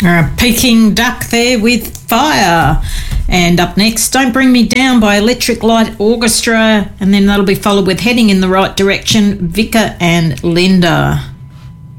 Peking Duck there with Fire. And up next, Don't Bring Me Down by Electric Light Orchestra. And then that'll be followed with Heading in the Right Direction, Vicar and Linda.